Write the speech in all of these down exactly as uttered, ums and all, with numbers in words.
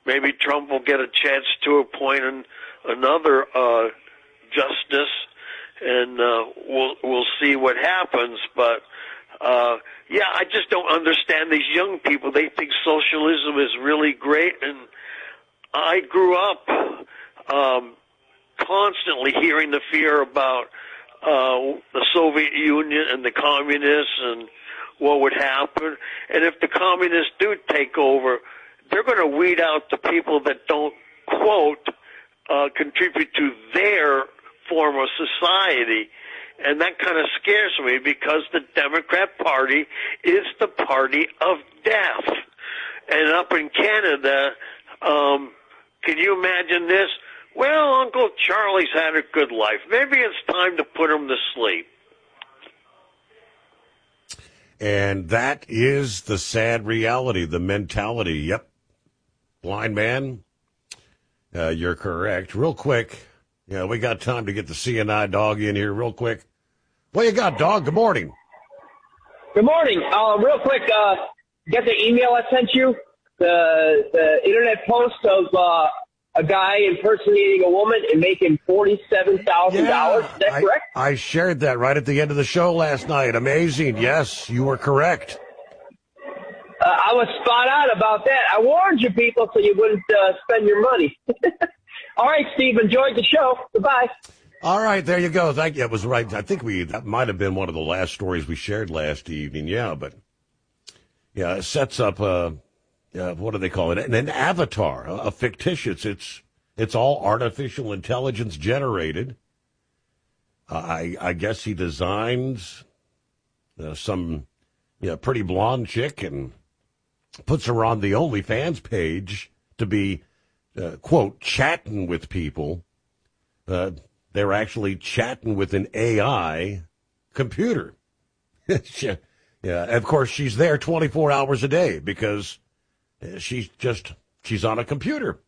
maybe Trump will get a chance to appoint an, another uh, justice, and uh, we'll we'll see what happens. But uh, yeah, I just don't understand these young people. They think socialism is really great, and I grew up um, constantly hearing the fear about uh, the Soviet Union and the communists and what would happen. And if the communists do take over, they're going to weed out the people that don't, quote, uh, contribute to their form of society. And that kind of scares me because the Democrat Party is the party of death. And up in Canada, um, can you imagine this? Well, Uncle Charlie's had a good life. Maybe it's time to put him to sleep. And that is the sad reality, the mentality. Yep. Blind man, uh, you're correct. Real quick, yeah, we got time to get the C N I dog in here real quick. What you got, dog? Good morning. Good morning. Uh, real quick, uh, get the email I sent you? The, the internet post of uh, a guy impersonating a woman and making forty-seven thousand dollars. Yeah, is that I, correct? I shared that right at the end of the show last night. Amazing. Yes, you were correct. Uh, I was spot on about that. I warned you people so you wouldn't uh, spend your money. All right, Steve, enjoyed the show. Goodbye. All right, there you go. Thank you. It was right. I think we that might have been one of the last stories we shared last evening. Yeah, but yeah, it sets up uh, uh what do they call it? An, an avatar, a, a fictitious. It's it's all artificial intelligence generated. Uh, I I guess he designs uh, some yeah pretty blonde chick and puts her on the OnlyFans page to be uh, quote chatting with people. Uh, They're actually chatting with an A I computer. Yeah, of course, she's there twenty-four hours a day because she's just, she's on a computer.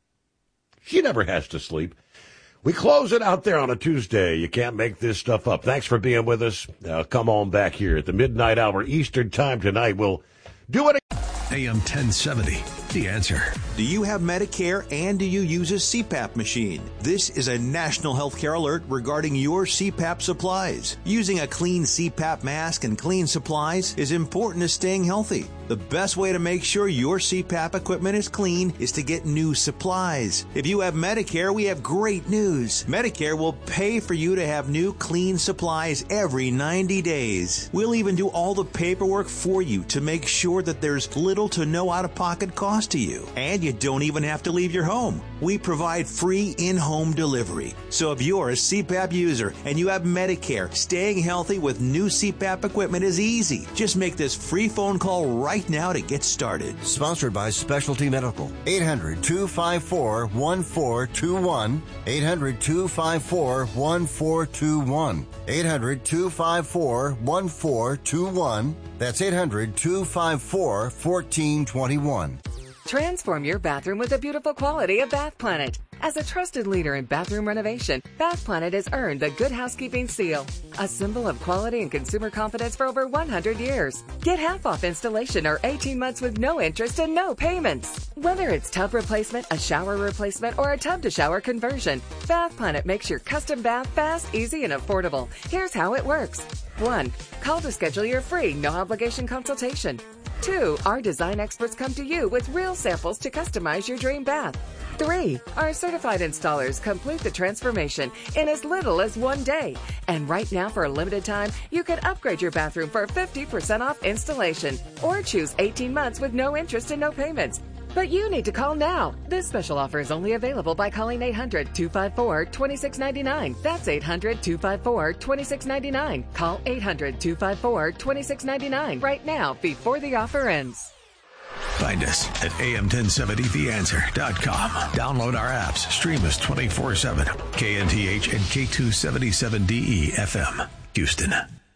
She never has to sleep. We close it out there on a Tuesday. You can't make this stuff up. Thanks for being with us. Uh, come on back here at the midnight hour Eastern time tonight. We'll do it again. A M ten seventy, The Answer. Do you have Medicare and do you use a C PAP machine? This is a national healthcare alert regarding your C PAP supplies. Using a clean C PAP mask and clean supplies is important to staying healthy. The best way to make sure your C PAP equipment is clean is to get new supplies. If you have Medicare, we have great news. Medicare will pay for you to have new clean supplies every ninety days. We'll even do all the paperwork for you to make sure that there's little to no out-of-pocket cost to you. And you don't even have to leave your home. We provide free in-home delivery. So if you're a C PAP user and you have Medicare, staying healthy with new C PAP equipment is easy. Just make this free phone call right now to get started. Sponsored by Specialty Medical. eight hundred, two five four, one four two one. eight hundred, two five four, one four two one. eight hundred, two five four, one four two one. That's eight hundred, two five four, one four two one. Transform your bathroom with the beautiful quality of Bath Planet. As a trusted leader in bathroom renovation, Bath Planet has earned the Good Housekeeping seal, a symbol of quality and consumer confidence for over one hundred years. Get half off installation or eighteen months with no interest and no payments. Whether it's tub replacement, a shower replacement, or a tub-to-shower conversion, Bath Planet makes your custom bath fast, easy, and affordable. Here's how it works. One, call to schedule your free, no-obligation consultation. Two, our design experts come to you with real samples to customize your dream bath. Three, our certified installers complete the transformation in as little as one day. And right now, for a limited time, you can upgrade your bathroom for fifty percent off installation or choose eighteen months with no interest and no payments. But you need to call now. This special offer is only available by calling eight hundred, two five four, two six nine nine. That's eight hundred, two five four, two six nine nine. Call eight hundred, two five four, two six nine nine right now before the offer ends. Find us at A M ten seventy the answer dot com. Download our apps. Stream us twenty-four seven. K N T H and K two seventy-seven D E F M. Houston.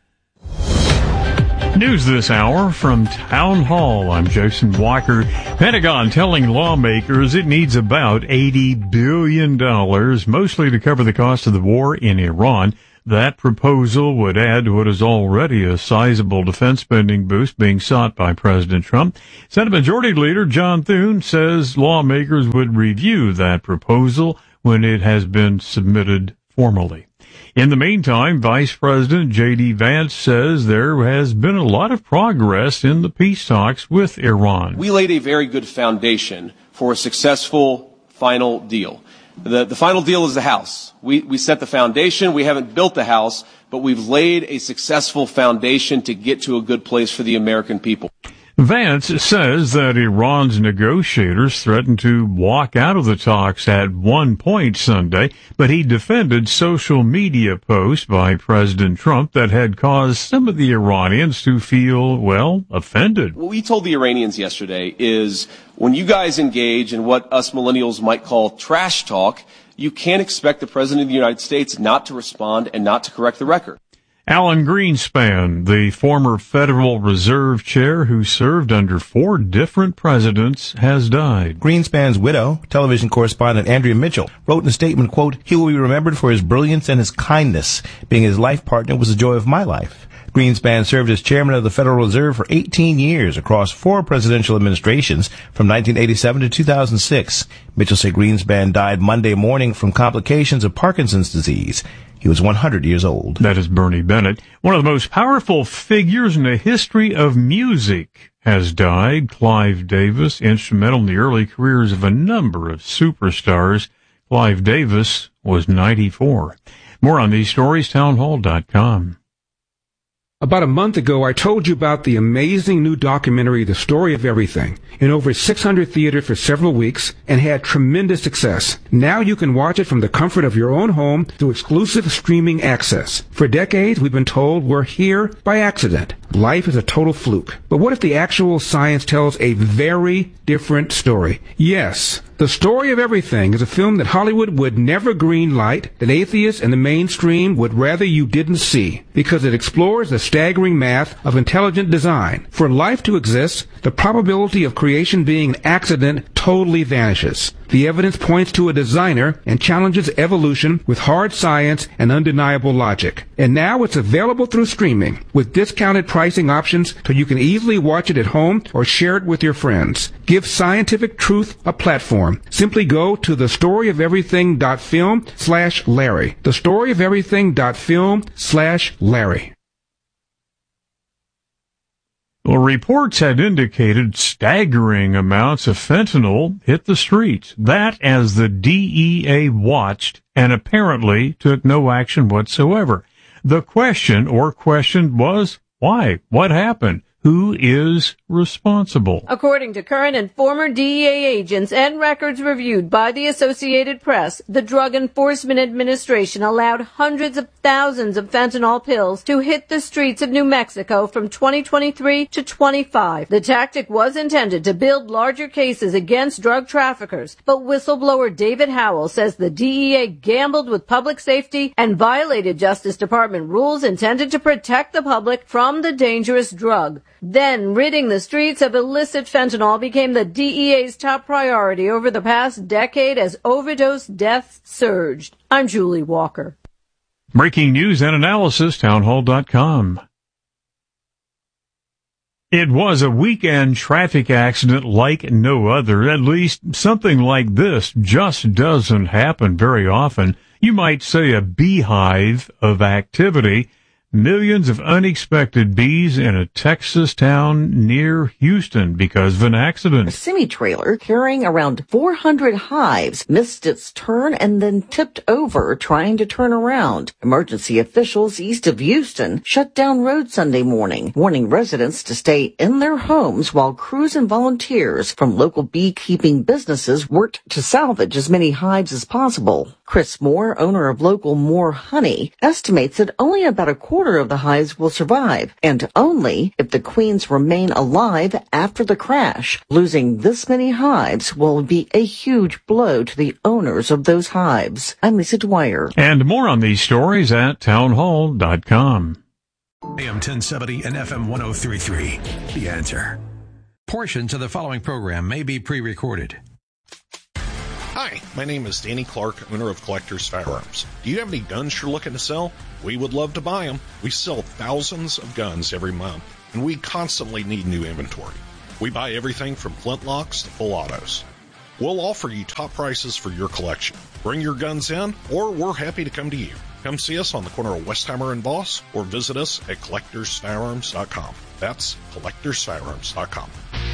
News this hour from Town Hall. I'm Jason Walker. Pentagon telling lawmakers it needs about eighty billion dollars, mostly to cover the cost of the war in Iran. That proposal would add to what is already a sizable defense spending boost being sought by President Trump. Senate Majority Leader John Thune says lawmakers would review that proposal when it has been submitted formally. In the meantime, Vice President J D. Vance says there has been a lot of progress in the peace talks with Iran. We laid a very good foundation for a successful final deal. The, the final deal is the house. We, we set the foundation. We haven't built the house, but we've laid a successful foundation to get to a good place for the American people. Vance says that Iran's negotiators threatened to walk out of the talks at one point Sunday, but he defended social media posts by President Trump that had caused some of the Iranians to feel, well, offended. What we told the Iranians yesterday is when you guys engage in what us millennials might call trash talk, you can't expect the President of the United States not to respond and not to correct the record. Alan Greenspan, the former Federal Reserve chair who served under four different presidents, has died. Greenspan's widow, television correspondent Andrea Mitchell, wrote in a statement, quote, "He will be remembered for his brilliance and his kindness. Being his life partner was the joy of my life." Greenspan served as chairman of the Federal Reserve for eighteen years across four presidential administrations from nineteen eighty-seven to two thousand six. Mitchell said Greenspan died Monday morning from complications of Parkinson's disease. He was one hundred years old. That is Bernie Bennett. One of the most powerful figures in the history of music has died. Clive Davis, instrumental in the early careers of a number of superstars. Clive Davis was ninety-four. More on these stories, town hall dot com. About a month ago, I told you about the amazing new documentary, The Story of Everything, in over six hundred theaters for several weeks and had tremendous success. Now you can watch it from the comfort of your own home through exclusive streaming access. For decades, we've been told we're here by accident. Life is a total fluke. But what if the actual science tells a very different story? Yes. The Story of Everything is a film that Hollywood would never greenlight, that atheists and the mainstream would rather you didn't see, because it explores the staggering math of intelligent design. For life to exist, the probability of creation being an accident totally vanishes. The evidence points to a designer and challenges evolution with hard science and undeniable logic. And now it's available through streaming with discounted pricing options so you can easily watch it at home or share it with your friends. Give scientific truth a platform. Simply go to thestoryofeverything.film slash Larry. Thestoryofeverything.film slash Larry. Well, reports had indicated staggering amounts of fentanyl hit the streets. That as the D E A watched and apparently took no action whatsoever. The question or question was, why? What happened? Who is responsible? According to current and former D E A agents and records reviewed by the Associated Press, the Drug Enforcement Administration allowed hundreds of thousands of fentanyl pills to hit the streets of New Mexico from twenty twenty-three to twenty-five. The tactic was intended to build larger cases against drug traffickers, but whistleblower David Howell says the D E A gambled with public safety and violated Justice Department rules intended to protect the public from the dangerous drug. Then, ridding the streets of illicit fentanyl became the D E A's top priority over the past decade as overdose deaths surged. I'm Julie Walker. Breaking news and analysis, town hall dot com. It was a weekend traffic accident like no other. At least something like this just doesn't happen very often. You might say a beehive of activity. Millions of unexpected bees in a Texas town near Houston because of an accident. A semi-trailer carrying around four hundred hives missed its turn and then tipped over trying to turn around. Emergency officials east of Houston shut down roads Sunday morning, warning residents to stay in their homes while crews and volunteers from local beekeeping businesses worked to salvage as many hives as possible. Chris Moore, owner of local Moore Honey, estimates that only about a quarter of the hives will survive, and only if the queens remain alive after the crash. Losing this many hives will be a huge blow to the owners of those hives. I'm Lisa Dwyer. And more on these stories at town hall dot com. A M ten seventy and F M one oh three point three. The Answer. Portions of the following program may be pre-recorded. Hi, my name is Danny Clark, owner of Collector's Firearms. Do you have any guns you're looking to sell? We would love to buy them. We sell thousands of guns every month, and we constantly need new inventory. We buy everything from flintlocks to full autos. We'll offer you top prices for your collection. Bring your guns in, or we're happy to come to you. Come see us on the corner of Westheimer and Voss, or visit us at collectors firearms dot com. That's collectors firearms dot com.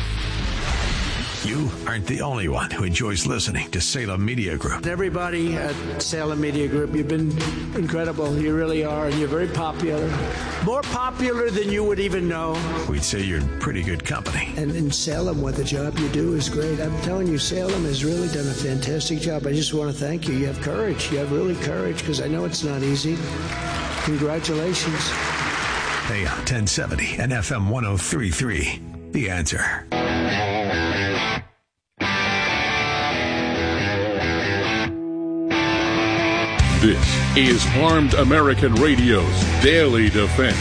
You aren't the only one who enjoys listening to Salem Media Group. Everybody at Salem Media Group, you've been incredible. You really are, and you're very popular. More popular than you would even know. We'd say you're in pretty good company. And in Salem, what the job you do is great. I'm telling you, Salem has really done a fantastic job. I just want to thank you. You have courage. You have really courage, because I know it's not easy. Congratulations. A M ten seventy and F M one oh three point three. The Answer. This is Armed American Radio's Daily Defense.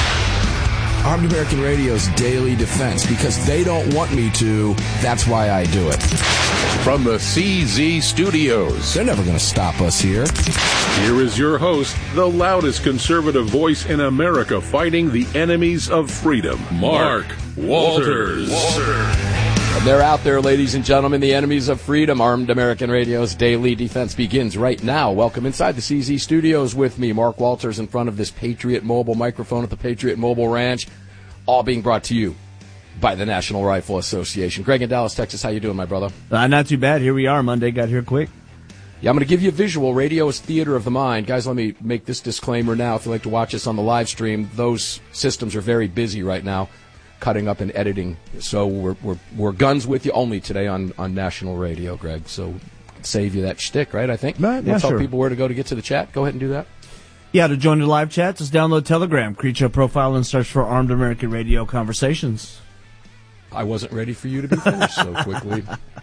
Armed American Radio's Daily Defense, because they don't want me to, that's why I do it. From the C Z Studios. They're never going to stop us here. Here is your host, the loudest conservative voice in America fighting the enemies of freedom, Mark Walters. Walters. They're out there, ladies and gentlemen, the enemies of freedom. Armed American Radio's Daily Defense begins right now. Welcome inside the C Z Studios with me, Mark Walters, in front of this Patriot Mobile microphone at the Patriot Mobile Ranch, all being brought to you by the National Rifle Association. Greg in Dallas, Texas, how you doing, my brother? Uh, not too bad. Here we are. Monday got here quick. Yeah, I'm going to give you a visual. Radio is theater of the mind. Guys, let me make this disclaimer now. If you'd like to watch us on the live stream, those systems are very busy right now, cutting up and editing. So we're we're we're guns with you only today on, on national radio, Greg. So save you that shtick, right? I think. Right, yeah, we'll tell sure. people where to go to get to the chat. Go ahead and do that. Yeah, to join the live chat, just download Telegram, create your profile, and search for Armed American Radio Conversations. I wasn't ready for you to be finished so quickly.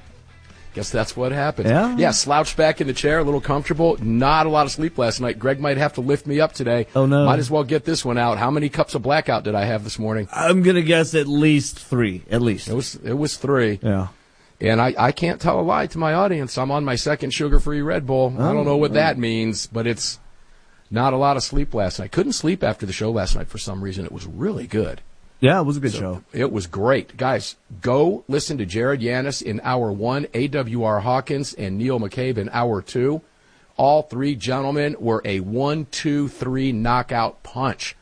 Guess that's what happened. Yeah. Yeah, slouched back in the chair, a little comfortable. Not a lot of sleep last night. Greg might have to lift me up today. Oh, no. Might as well get this one out. How many cups of blackout did I have this morning? I'm going to guess at least three. At least. It was it was three. Yeah. And I, I can't tell a lie to my audience. I'm on my second sugar-free Red Bull. Oh, I don't know what oh. that means, but it's not a lot of sleep last night. Couldn't sleep after the show last night for some reason. It was really good. Yeah, it was a good so show. It was great. Guys, go listen to Jared Yanis in hour one, A W R Hawkins and Neil McCabe in hour two. All three gentlemen were a one, two, three knockout punch.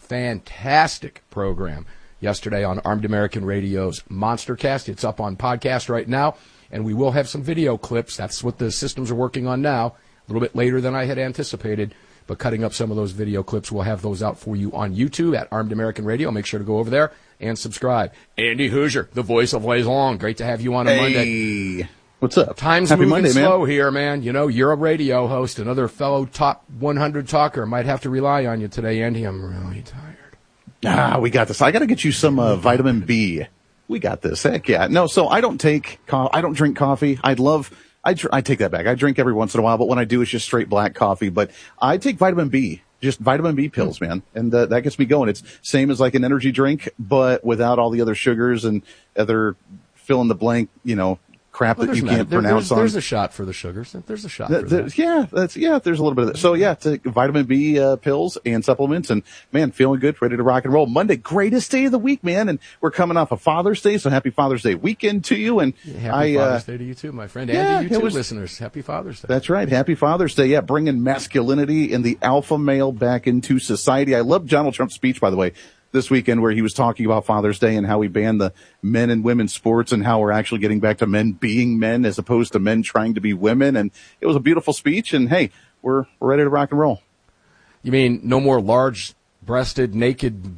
Fantastic program yesterday on Armed American Radio's Monstercast. It's up on podcast right now, and we will have some video clips. That's what the systems are working on now, a little bit later than I had anticipated. But cutting up some of those video clips, we'll have those out for you on YouTube at Armed American Radio. Make sure to go over there and subscribe. Andy Hoosier, the voice of Liaison. Great to have you on a hey. Monday. What's up? Time's Happy moving Monday, slow man. here, man. You know, you're a radio host, another fellow top one hundred talker. Might have to rely on you today, Andy. I'm really tired. Ah, we got this. I got to get you some uh, vitamin B. We got this. Heck yeah. No, so I don't take, co- I don't drink coffee. I'd love... I, dr- I take that back. I drink every once in a while, but when I do, it's just straight black coffee. But I take vitamin B, just vitamin B pills, man. And uh, that gets me going. It's same as like an energy drink, but without all the other sugars and other fill in the blank, you know, crap Well, that you there's can't there, pronounce there's, on. There's a shot for the sugars. There's a shot Th- for th- that. Yeah, that's yeah. There's a little bit of that. So yeah, take vitamin B uh, pills and supplements, and man, feeling good, ready to rock and roll. Monday, greatest day of the week, man, and we're coming off of Father's Day, so happy Father's Day weekend to you. And Happy I, Father's uh, Day to you too, my friend. yeah, And to you it too, was- listeners. Happy Father's Day. That's right. Happy Father's Day. Yeah, bringing masculinity and the alpha male back into society. I love Donald Trump's speech, by the way, this weekend, where he was talking about Father's Day and how he banned the men and women's sports and how we're actually getting back to men being men as opposed to men trying to be women. And it was a beautiful speech. And hey, we're, we're ready to rock and roll. You mean no more large-breasted, naked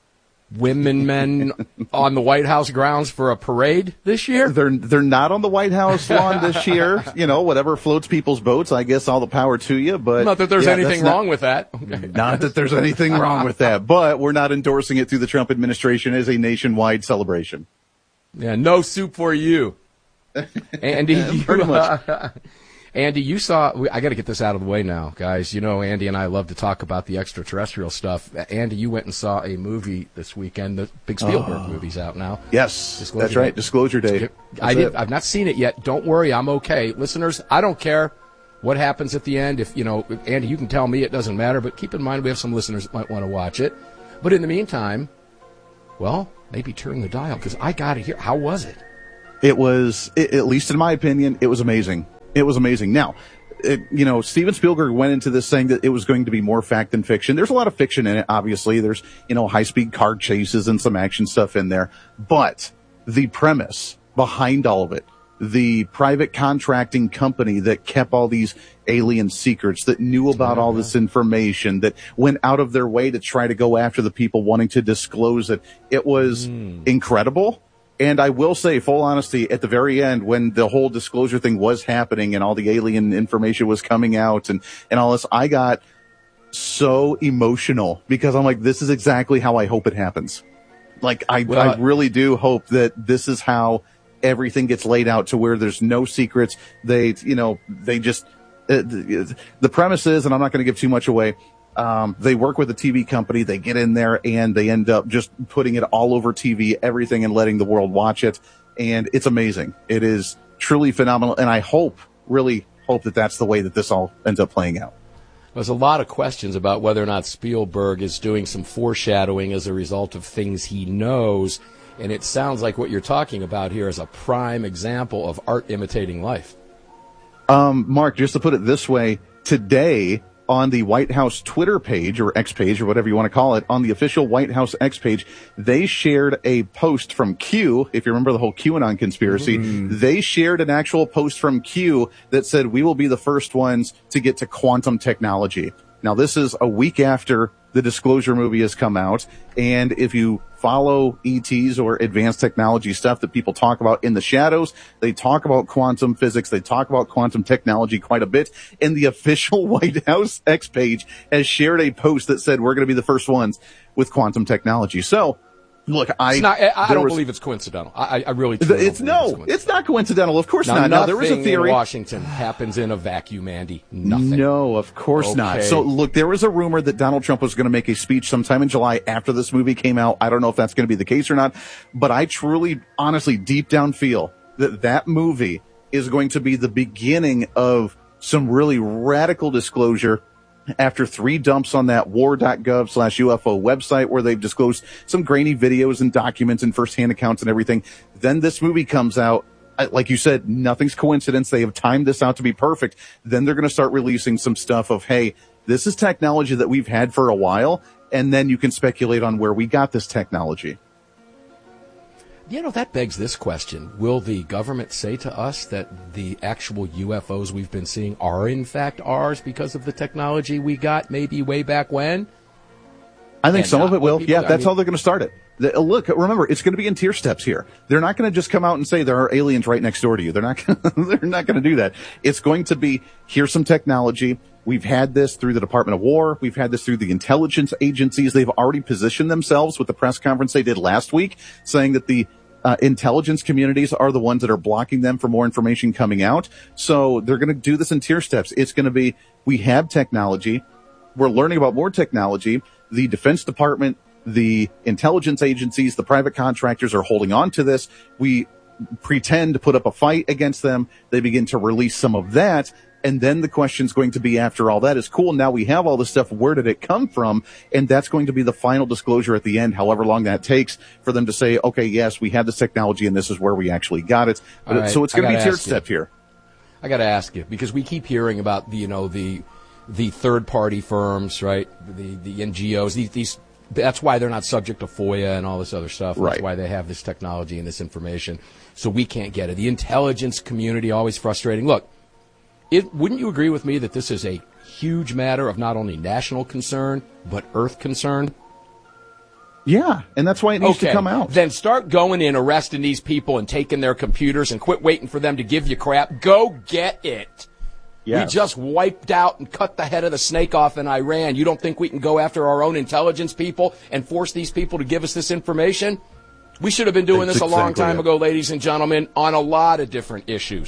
women, men on the White House grounds for a parade this year? They're they're not on the White House lawn this year. You know, whatever floats people's boats, I guess all the power to you. But Not that there's yeah, anything that's not- wrong with that. Okay. Not that there's anything wrong with that, but we're not endorsing it through the Trump administration as a nationwide celebration. Yeah, no soup for you. Andy, you, Pretty much. uh, Andy, you saw, I got to get this out of the way now, guys. You know, Andy and I love to talk about the extraterrestrial stuff. Andy, you went and saw a movie this weekend. The big Spielberg oh. movie's out now. Yes, Disclosure that's right. Day. Disclosure Day. That's I did, I've not seen it yet. Don't worry, I'm okay. Listeners, I don't care what happens at the end. If, you know, Andy, you can tell me it doesn't matter, but keep in mind we have some listeners that might want to watch it. But in the meantime, well, maybe turn the dial, because I got to hear, how was it? It was, at least in my opinion, it was amazing. It was amazing. Now, it, you know, Steven Spielberg went into this saying that it was going to be more fact than fiction. There's a lot of fiction in it, obviously. There's, you know, high-speed car chases and some action stuff in there. But the premise behind all of it, the private contracting company that kept all these alien secrets, that knew about all this information, that went out of their way to try to go after the people wanting to disclose it, it was mm. incredible. And I will say, full honesty, at the very end, when the whole disclosure thing was happening and all the alien information was coming out and, and all this, I got so emotional because I'm like, this is exactly how I hope it happens. Like, I, well, I really do hope that this is how everything gets laid out, to where there's no secrets. They, you know, they just, uh, the, the premise is, and I'm not going to give too much away, Um, they work with a T V company, they get in there and they end up just putting it all over T V, everything, and letting the world watch it. And it's amazing. It is truly phenomenal. And I hope, really hope that that's the way that this all ends up playing out. There's a lot of questions about whether or not Spielberg is doing some foreshadowing as a result of things he knows. And it sounds like what you're talking about here is a prime example of art imitating life. Um, Mark, just to put it this way, today, on the White House Twitter page, or X page, or whatever you want to call it, on the official White House X page, they shared a post from Q. If you remember the whole QAnon conspiracy, mm-hmm. they shared an actual post from Q that said, we will be the first ones to get to quantum technology. Now, this is a week after the Disclosure movie has come out, and if you follow E Ts or advanced technology stuff that people talk about in the shadows, they talk about quantum physics, they talk about quantum technology quite a bit, and the official White House X page has shared a post that said we're going to be the first ones with quantum technology. So, look, I it's not, I, I don't was, believe it's coincidental. I, I really truly it's no, it's, it's not coincidental. Of course now, not. Now, there was a theory. In Washington happens in a vacuum, Andy. Nothing. No, of course okay. not. So, look, there was a rumor that Donald Trump was going to make a speech sometime in July after this movie came out. I don't know if that's going to be the case or not, but I truly, honestly, deep down feel that that movie is going to be the beginning of some really radical disclosure. After three dumps on that war.gov slash UFO website where they've disclosed some grainy videos and documents and firsthand accounts and everything, then this movie comes out. Like you said, nothing's coincidence. They have timed this out to be perfect. Then they're going to start releasing some stuff of, hey, this is technology that we've had for a while, and then you can speculate on where we got this technology. You know, that begs this question. Will the government say to us that the actual U F Os we've been seeing are in fact ours because of the technology we got maybe way back when? I think and some of it will. People, yeah, that's I mean, how they're going to start it. The, look, remember, it's going to be in tier steps here. They're not going to just come out and say there are aliens right next door to you. They're not gonna, they're not going to do that. It's going to be, here's some technology. We've had this through the Department of War. We've had this through the intelligence agencies. They've already positioned themselves with the press conference they did last week, saying that the Uh, intelligence communities are the ones that are blocking them for more information coming out. So they're going to do this in tier steps. It's going to be, we have technology. We're learning about more technology. The Defense Department, the intelligence agencies, the private contractors are holding on to this. We pretend to put up a fight against them. They begin to release some of that. And then the question's going to be, after all that is cool, now we have all this stuff, where did it come from? And that's going to be the final disclosure at the end, however long that takes for them to say, okay, yes, we had this technology and this is where we actually got it. But right. So it's going to be tiered step here. I got to ask you, because we keep hearing about the, you know, the the third party firms, right? The the N G Os, these, these that's why they're not subject to FOIA and all this other stuff. That's right. why they have this technology and this information. So we can't get it. The intelligence community, always frustrating. Look, It, wouldn't you agree with me that this is a huge matter of not only national concern, but Earth concern? Yeah, and that's why it needs okay. to come out. Then start going in, arresting these people and taking their computers and quit waiting for them to give you crap. Go get it. Yes. We just wiped out and cut the head of the snake off in Iran. You don't think we can go after our own intelligence people and force these people to give us this information? We should have been doing That's this a long exactly time it. ago, ladies and gentlemen, on a lot of different issues.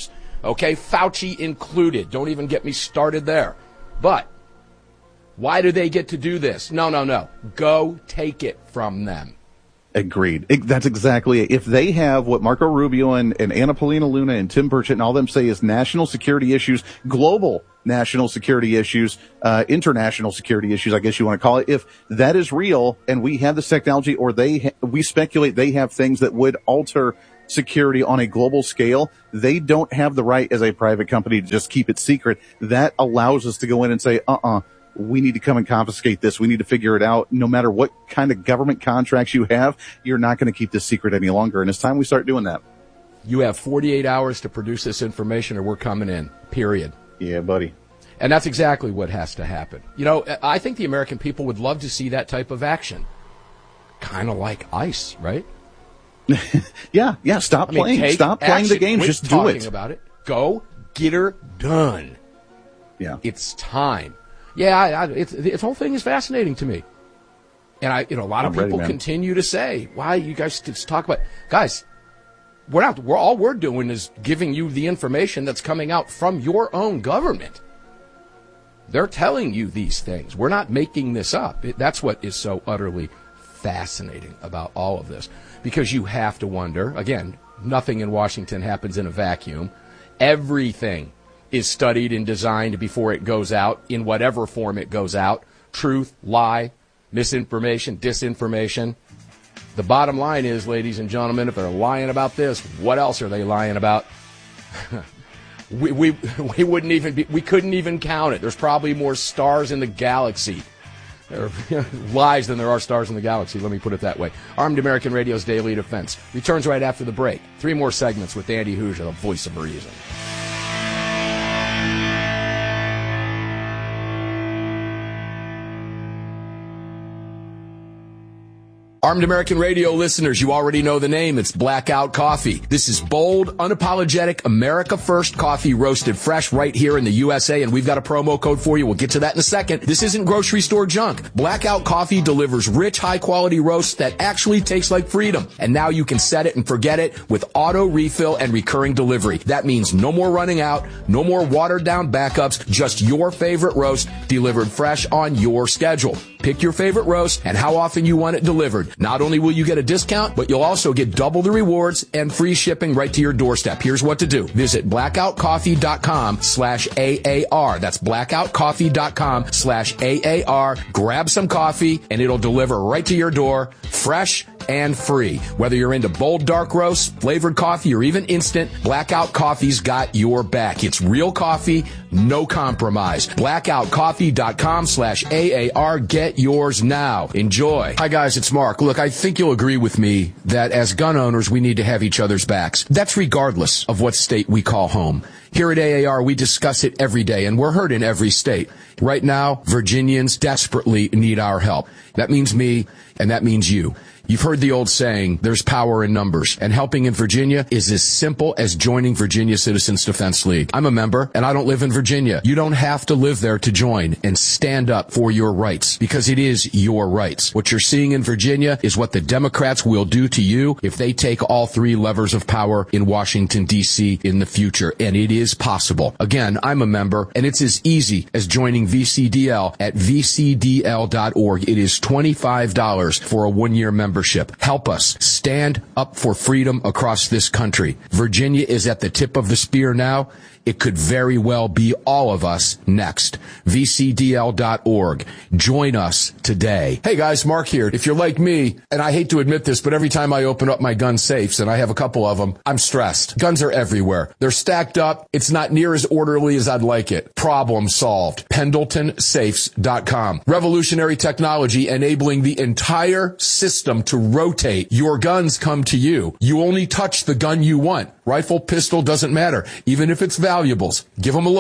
Okay, Fauci included. Don't even get me started there. But why do they get to do this? No, no, no. Go take it from them. Agreed. It, that's exactly it. If they have what Marco Rubio and, and Anna Paulina Luna and Tim Burchett and all them say is national security issues, global national security issues, uh, international security issues, I guess you want to call it. If that is real and we have this technology, or they, ha- we speculate they have things that would alter security on a global scale, they don't have the right as a private company to just keep it secret. That allows us to go in and say, uh-uh, we need to come and confiscate this. We need to figure it out. No matter what kind of government contracts you have, you're not going to keep this secret any longer. And it's time we start doing that. You have forty-eight hours to produce this information or we're coming in, period. Yeah, buddy. And that's exactly what has to happen. You know, I think the American people would love to see that type of action. Kind of like ICE, right? yeah, yeah. Stop I mean, playing. Stop playing action. the game. Quit Just do talking it. about it. Go get her done. Yeah, it's time. Yeah, I, I, it's, this whole thing is fascinating to me. And I, you know, a lot of I'm people ready, continue to say, "Why you guys just talk about?" Guys, we're not. We're all we're doing is giving you the information that's coming out from your own government. They're telling you these things. We're not making this up. It, that's what is so utterly fascinating about all of this. Because you have to wonder, again, nothing in Washington happens in a vacuum. Everything is studied and designed before it goes out, in whatever form it goes out. Truth, lie, misinformation, disinformation. The bottom line is, ladies and gentlemen, if they're lying about this, what else are they lying about? we, we, we wouldn't even be, we couldn't even count it. There's probably more stars in the galaxy. There are lies than there are stars in the galaxy, let me put it that way. Armed American Radio's Daily Defense returns right after the break. Three more segments with Andy Hoosier, the voice of reason. Armed American Radio listeners, you already know the name. It's Blackout Coffee. This is bold, unapologetic, America First coffee roasted fresh right here in the U S A, and we've got a promo code for you. We'll get to that in a second. This isn't grocery store junk. Blackout Coffee delivers rich, high-quality roasts that actually taste like freedom. And now you can set it and forget it with auto refill and recurring delivery. That means no more running out, no more watered-down backups, just your favorite roast delivered fresh on your schedule. Pick your favorite roast and how often you want it delivered. Not only will you get a discount, but you'll also get double the rewards and free shipping right to your doorstep. Here's what to do. Visit blackoutcoffee.com slash AAR. That's blackoutcoffee.com slash AAR. Grab some coffee and it'll deliver right to your door, fresh and free. Whether you're into bold dark roasts, flavored coffee, or even instant, Blackout Coffee's got your back. It's real coffee, no compromise. blackoutcoffee.com slash AAR. Get yours now. Enjoy. Hi guys, it's Mark. Look, I think you'll agree with me that as gun owners, we need to have each other's backs. That's regardless of what state we call home. Here at A A R, we discuss it every day, and we're heard in every state. Right now, Virginians desperately need our help. That means me, and that means you. You've heard the old saying, there's power in numbers, and helping in Virginia is as simple as joining Virginia Citizens Defense League. I'm a member, and I don't live in Virginia. You don't have to live there to join and stand up for your rights, because it is your rights. What you're seeing in Virginia is what the Democrats will do to you if they take all three levers of power in Washington, D C in the future, and it is possible. Again, I'm a member, and it's as easy as joining V C D L at v c d l dot org. It is twenty-five dollars for a one-year membership. Help us stand up for freedom across this country. Virginia is at the tip of the spear now. It could very well be all of us next. v c d l dot org. Join us today. Hey guys, Mark here. If you're like me, and I hate to admit this, but every time I open up my gun safes, and I have a couple of them, I'm stressed. Guns are everywhere. They're stacked up. It's not near as orderly as I'd like it. Problem solved. Pendleton Safes dot com. Revolutionary technology enabling the entire system to rotate. Your guns come to you. You only touch the gun you want. Rifle, pistol, doesn't matter. Even if it's valuables, give them a look.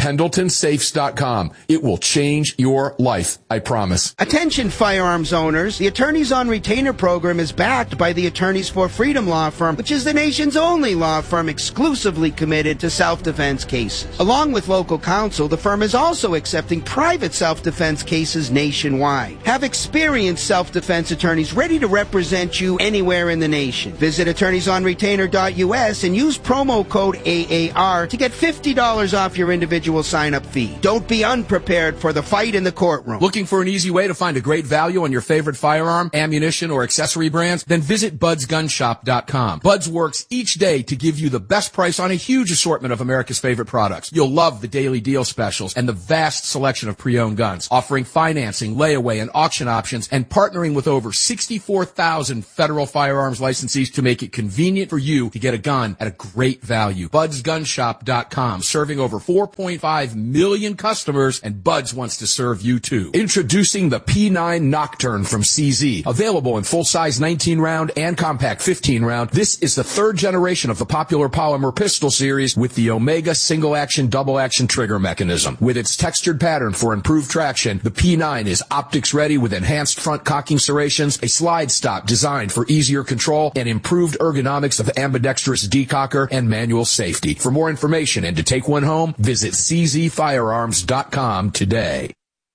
Pendleton Safes dot com. It will change your life, I promise. Attention firearms owners, the Attorneys on Retainer program is backed by the Attorneys for Freedom Law Firm, which is the nation's only law firm exclusively committed to self-defense cases. Along with local counsel, the firm is also accepting private self-defense cases nationwide. Have experienced self-defense attorneys ready to represent you anywhere in the nation. Visit attorneys on retainer dot U S and use promo code A A R to get fifty dollars off your individual sign-up fee. Don't be unprepared for the fight in the courtroom. Looking for an easy way to find a great value on your favorite firearm, ammunition, or accessory brands? Then visit buds gun shop dot com. Buds works each day to give you the best price on a huge assortment of America's favorite products. You'll love the daily deal specials and the vast selection of pre-owned guns, offering financing, layaway, and auction options, and partnering with over sixty-four thousand federal firearms licensees to make it convenient for you to get a gun at a great value. buds gun shop dot com, serving over four point five million customers, and Buds wants to serve you too. Introducing the P nine Nocturne from C Z. Available in full-size nineteen round and compact fifteen round, this is the third generation of the popular polymer pistol series with the Omega single-action, double-action trigger mechanism. With its textured pattern for improved traction, the P nine is optics-ready with enhanced front cocking serrations, a slide stop designed for easier control, and improved ergonomics of ambidextrous decocker and manual safety. For more information and to take one home, visit c z firearms dot com today.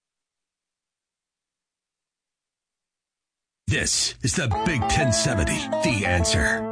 This is the Big ten seventy, The Answer.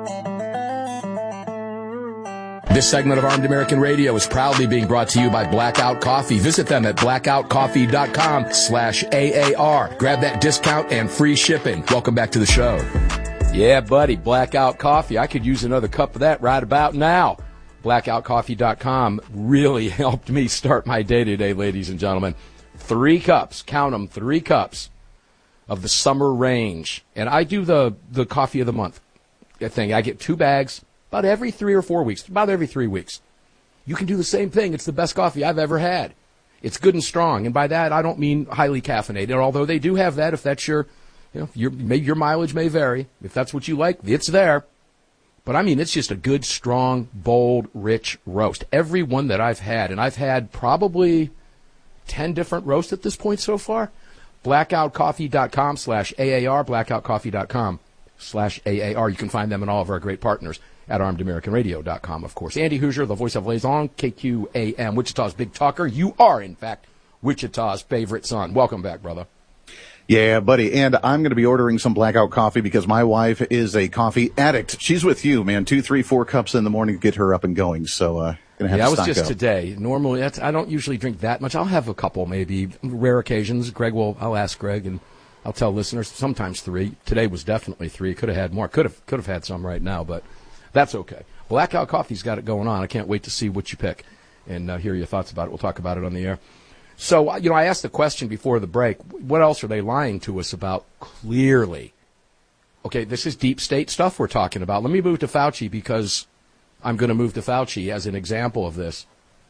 This segment of Armed American Radio is proudly being brought to you by Blackout Coffee. Visit them at blackout coffee dot com slash A A R. Grab that discount and free shipping. Welcome back to the show. Yeah, buddy, Blackout Coffee. I could use another cup of that right about now. blackout coffee dot com really helped me start my day today, ladies and gentlemen. Three cups, count them, three cups of the summer range. And I do the, the coffee of the month thing. I get two bags about every three or four weeks, about every three weeks. You can do the same thing. It's the best coffee I've ever had. It's good and strong. And by that, I don't mean highly caffeinated, although they do have that if that's your, you know, your, maybe your mileage may vary. If that's what you like, it's there. But I mean, it's just a good, strong, bold, rich roast. Every one that I've had, and I've had probably ten different roasts at this point so far. blackout coffee dot com slash A A R, blackout coffee dot com slash A A R. You can find them and all of our great partners at armed american radio dot com, of course. Andy Hoosier, the voice of Liaison, K Q A M, Wichita's big talker. You are, in fact, Wichita's favorite son. Welcome back, brother. Yeah, buddy. And I'm going to be ordering some Blackout coffee because my wife is a coffee addict. She's with you, man. Two, three, four cups in the morning to get her up and going. So, uh, gonna have yeah, to that was stock just up. today. Normally, that's, I don't usually drink that much. I'll have a couple, maybe rare occasions. Greg will, I'll ask Greg and I'll tell listeners sometimes three. Today was definitely three. Could have had more. Could have, could have had some right now, but that's okay. Blackout Coffee's got it going on. I can't wait to see what you pick and uh, hear your thoughts about it. We'll talk about it on the air. So, you know, I asked the question before the break, what else are they lying to us about clearly? Okay, this is deep state stuff we're talking about. Let me move to Fauci because I'm going to move to Fauci as an example of this.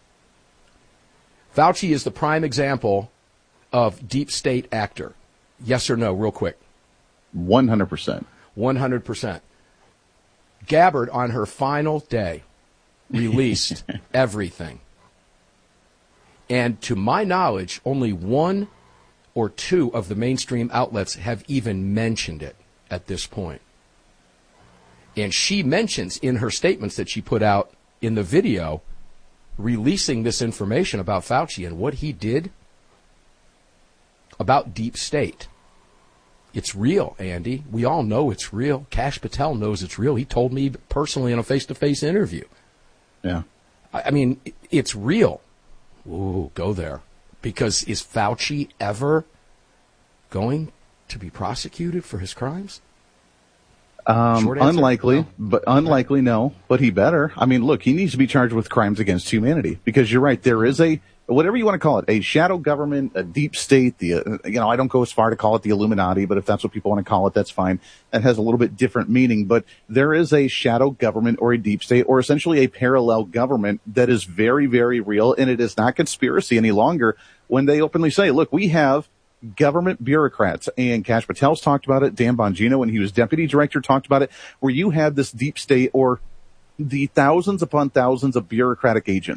Fauci is the prime example of deep state actor. Yes or no, real quick? one hundred percent. one hundred percent. Gabbard, on her final day, released everything. And to my knowledge, only one or two of the mainstream outlets have even mentioned it at this point. And she mentions in her statements that she put out in the video releasing this information about Fauci and what he did about deep state. It's real, Andy. We all know it's real. Kash Patel knows it's real. He told me personally in a face-to-face interview. Yeah. I, I mean, it's real. Ooh, go there. Because is Fauci ever going to be prosecuted for his crimes? Um, unlikely, no. but unlikely, no. But he better. I mean, look, he needs to be charged with crimes against humanity because you're right. There is a whatever you want to call it, a shadow government, a deep state. The uh, you know, I don't go as far to call it the Illuminati, but if that's what people want to call it, that's fine. That has a little bit different meaning. But there is a shadow government or a deep state or essentially a parallel government that is very, very real, and it is not conspiracy any longer when they openly say, "Look, we have." Government bureaucrats, and Kash Patel's talked about it. Dan Bongino, when he was deputy director, talked about it, where you have this deep state or the thousands upon thousands of bureaucratic agents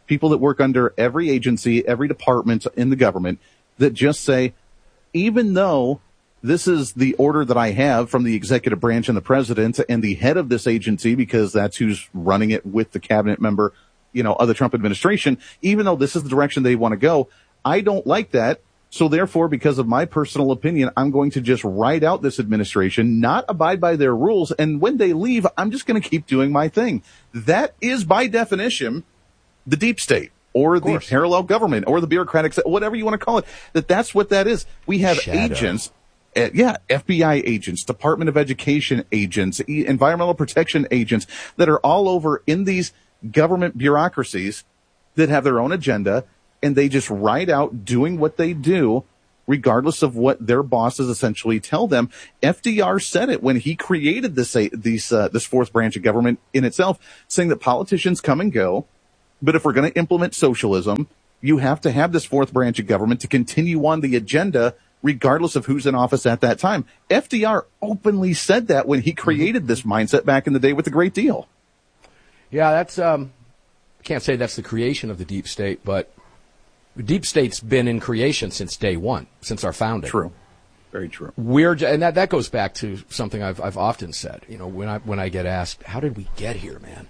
people that work under every agency, every department in the government that just say, even though this is the order that I have from the executive branch and the president and the head of this agency, because that's who's running it with the cabinet member, you know, of the Trump administration, even though this is the direction they want to go, I don't like that. So therefore, because of my personal opinion, I'm going to just write out this administration, not abide by their rules. And when they leave, I'm just going to keep doing my thing. That is by definition the deep state or the parallel government or the bureaucratic, whatever you want to call it, that that's what that is. We have Shadow. agents. Uh, yeah, F B I agents, Department of Education agents, e- environmental protection agents that are all over in these government bureaucracies that have their own agenda, and they just ride out doing what they do, regardless of what their bosses essentially tell them. F D R said it when he created this uh, these, uh, this fourth branch of government in itself, saying that politicians come and go, but if we're going to implement socialism, you have to have this fourth branch of government to continue on the agenda, regardless of who's in office at that time. F D R openly said that when he created this mindset back in the day with the Great Deal. Yeah, that's, um, I can't say that's the creation of the deep state, but the deep state's been in creation since day one, since our founding. True. Very true. We're, and that, that goes back to something I've, I've often said. You know, when I, when I get asked, how did we get here, man?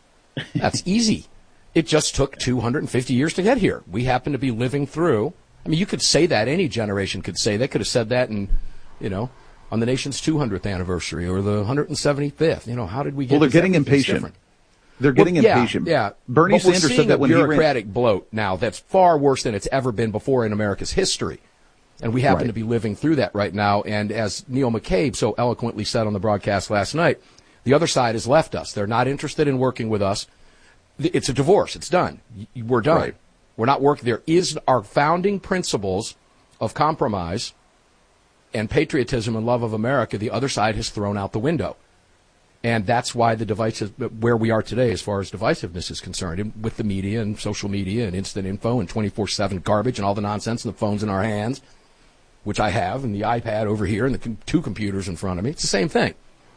That's easy. It just took two hundred fifty years to get here. We happen to be living through. I mean, you could say that. Any generation could say. They could have said that in, you know, on the nation's two hundredth anniversary or the one hundred seventy-fifth. You know, how did we get? Well, they're getting impatient. Different? They're getting well, yeah, impatient. Yeah, Bernie but Sanders said that when he ran. bureaucratic bloat now that's far worse than it's ever been before in America's history, and we happen Right. to be living through that right now. And as Neil McCabe so eloquently said on the broadcast last night, the other side has left us. They're not interested in working with us. It's a divorce. It's done. We're done. Right. We're not working. There is our founding principles of compromise and patriotism and love of America. The other side has thrown out the window. And that's why the devices, where we are today as far as divisiveness is concerned, and with the media and social media and instant info and twenty-four seven garbage and all the nonsense and the phones in our hands, which I have, and the iPad over here and the com- two computers in front of me. It's the same thing.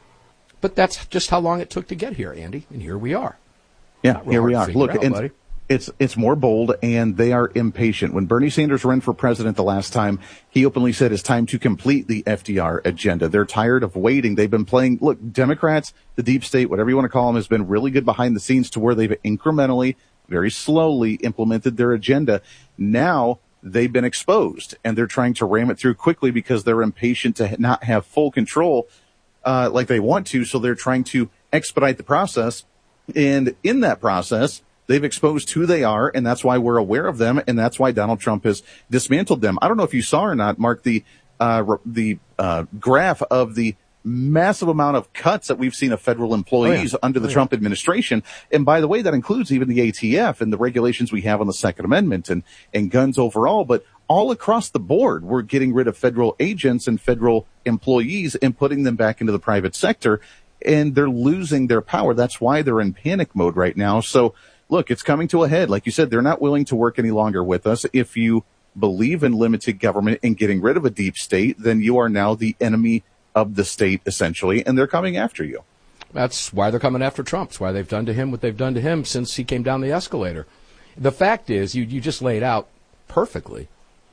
But that's just how long it took to get here, Andy, and here we are. Yeah, here we are. Look, out, it's, buddy. it's it's more bold, and they are impatient. When Bernie Sanders ran for president the last time, he openly said it's time to complete the F D R agenda. They're tired of waiting. They've been playing. Look, Democrats, the deep state, whatever you want to call them, has been really good behind the scenes to where they've incrementally, very slowly implemented their agenda. Now they've been exposed, and they're trying to ram it through quickly because they're impatient to not have full control uh, like they want to. So they're trying to expedite the process. And in that process, they've exposed who they are, and that's why we're aware of them, and that's why Donald Trump has dismantled them. I don't know if you saw or not, Mark, the uh, the uh, graph of the massive amount of cuts that we've seen of federal employees oh, yeah. under the oh, Trump yeah. administration. And by the way, that includes even the A T F and the regulations we have on the Second Amendment and, and guns overall. But all across the board, we're getting rid of federal agents and federal employees and putting them back into the private sector. And they're losing their power. That's why they're in panic mode right now. So, look, it's coming to a head. Like you said, they're not willing to work any longer with us. If you believe in limited government and getting rid of a deep state, then you are now the enemy of the state, essentially, and they're coming after you. That's why they're coming after Trump. It's why they've done to him what they've done to him since he came down the escalator. The fact is, you, you just laid out perfectly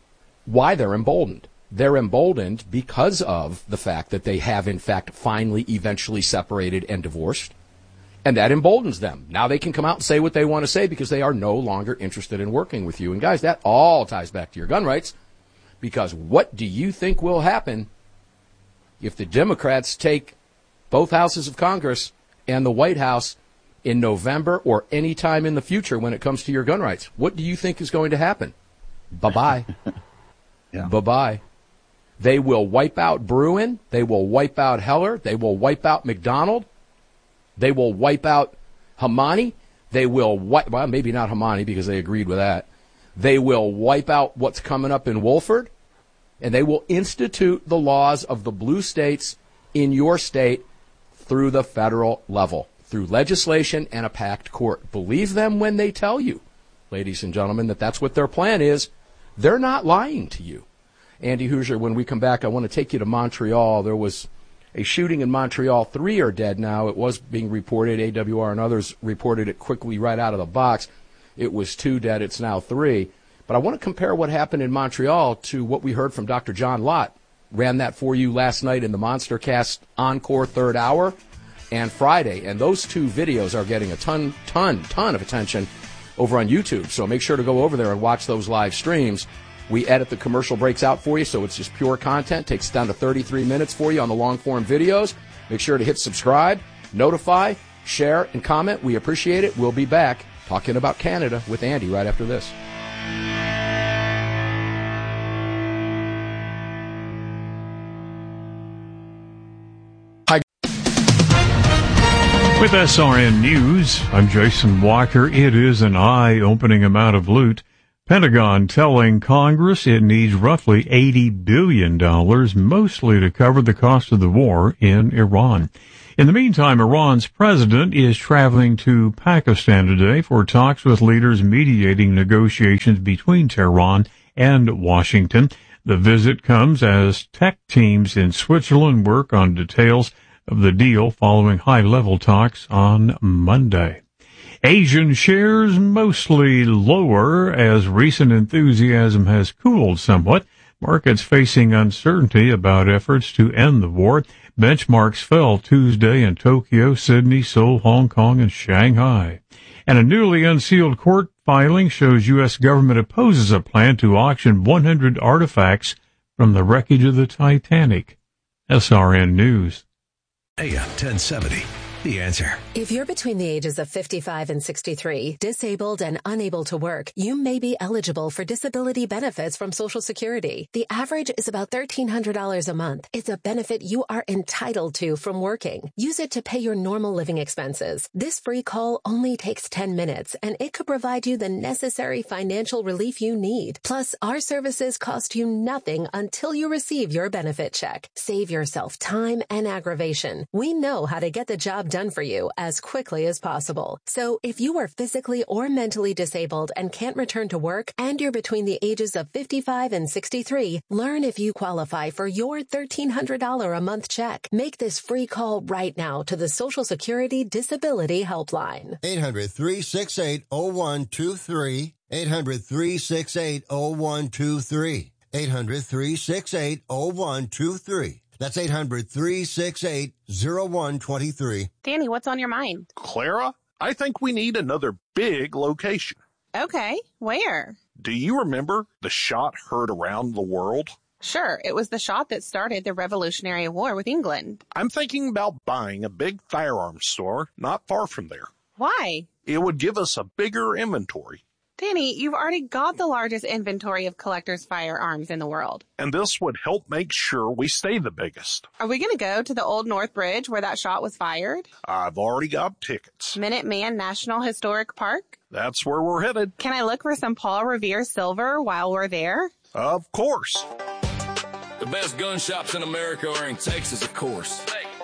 why they're emboldened. They're emboldened because of the fact that they have, in fact, finally, eventually separated and divorced. And that emboldens them. Now they can come out and say what they want to say because they are no longer interested in working with you. And, guys, that all ties back to your gun rights. Because what do you think will happen if the Democrats take both houses of Congress and the White House in November or any time in the future when it comes to your gun rights? What do you think is going to happen? Bye-bye. yeah. Bye-bye. They will wipe out Bruen. They will wipe out Heller. They will wipe out McDonald. They will wipe out Hamani. They will wipe, well, maybe not Hamani because they agreed with that. They will wipe out what's coming up in Wolford. And they will institute the laws of the blue states in your state through the federal level, through legislation and a packed court. Believe them when they tell you, ladies and gentlemen, that that's what their plan is. They're not lying to you. Andy Hoosier, when we come back, I want to take you to Montreal. There was a shooting in Montreal. Three are dead now. It was being reported. A W R and others reported it quickly right out of the box. it was two dead, it's now three. But I want to compare what happened in Montreal to what we heard from Doctor John Lott. Ran that for you last night in the Monster Cast Encore third hour and Friday. And those two videos are getting a ton, ton, ton of attention over on YouTube. So make sure to go over there and watch those live streams. We edit the commercial breaks out for you, so it's just pure content. Takes down to thirty-three minutes for you on the long-form videos. Make sure to hit subscribe, notify, share, and comment. We appreciate it. We'll be back talking about Canada with Andy right after this. With S R N News, I'm Jason Walker. It is an eye-opening amount of loot. Pentagon telling Congress it needs roughly eighty billion dollars, mostly to cover the cost of the war in Iran. In the meantime, Iran's president is traveling to Pakistan today for talks with leaders mediating negotiations between Tehran and Washington. The visit comes as tech teams in Switzerland work on details of the deal following high-level talks on Monday. Asian shares mostly lower as recent enthusiasm has cooled somewhat. Markets facing uncertainty about efforts to end the war. Benchmarks fell Tuesday in Tokyo, Sydney, Seoul, Hong Kong, and Shanghai. And a newly unsealed court filing shows U S government opposes a plan to auction one hundred artifacts from the wreckage of the Titanic. S R N News. A M ten seventy, The Answer. If you're between the ages of fifty-five and sixty-three, disabled and unable to work, you may be eligible for disability benefits from Social Security. The average is about thirteen hundred dollars a month. It's a benefit you are entitled to from working. Use it to pay your normal living expenses. This free call only takes ten minutes, and it could provide you the necessary financial relief you need. Plus, our services cost you nothing until you receive your benefit check. Save yourself time and aggravation. We know how to get the job done for you as quickly as possible. So if you are physically or mentally disabled and can't return to work, and you're between the ages of fifty-five and sixty-three, learn if you qualify for your thirteen hundred dollars a month check. Make this free call right now to the Social Security Disability Helpline. eight hundred, three six eight, zero one two three. eight hundred, three six eight, zero one two three. eight hundred, three six eight, zero one two three. That's eight hundred, three six eight, zero one two three. Danny, what's on your mind? Clara, I think we need another big location. Okay, where? Do you remember the shot heard around the world? Sure, it was the shot that started the Revolutionary War with England. I'm thinking about buying a big firearms store not far from there. Why? It would give us a bigger inventory. Danny, you've already got the largest inventory of collectors' firearms in the world. And this would help make sure we stay the biggest. Are we going to go to the Old North Bridge where that shot was fired? I've already got tickets. Minuteman National Historic Park? That's where we're headed. Can I look for some Paul Revere silver while we're there? Of course. The best gun shops in America are in Texas, of course.